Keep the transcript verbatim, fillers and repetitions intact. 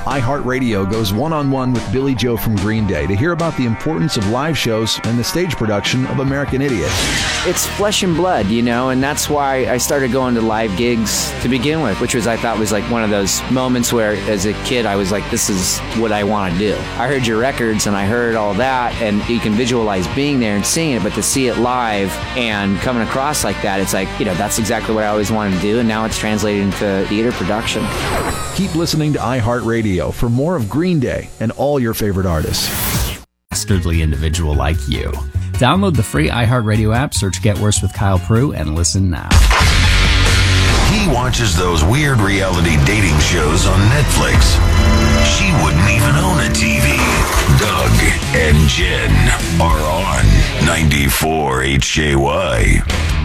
iHeartRadio goes one-on-one with Billy Joe from Green Day to hear about the importance of live shows and the stage production of American Idiot. It's flesh and blood, you know, and that's why I started going to live gigs to begin with, which was, I thought, was like one of those moments where, as a kid, I was like, this is what I want to do. I heard your records and I heard all that, and you can visualize being there and seeing it, but to see it live and coming across like that, it's like, you know, that's exactly what I always wanted to do, and now it's translated into theater production. Keep listening to iHeartRadio for more of Green Day and all your favorite artists. Dastardly individual like you. Download the free iHeartRadio app, search Get Worse with Kyle Prue, and listen now. He watches those weird reality dating shows on Netflix. She wouldn't even own a T V. Doug and Jen are on ninety-four H J Y.